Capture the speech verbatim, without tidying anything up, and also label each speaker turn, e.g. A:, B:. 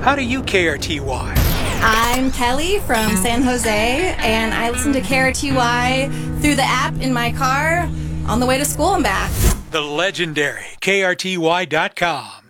A: How do you K R T Y?
B: I'm Kelly from San Jose, and I listen to K R T Y through the app in my car on the way to school and back.
A: The legendary K R T Y dot com.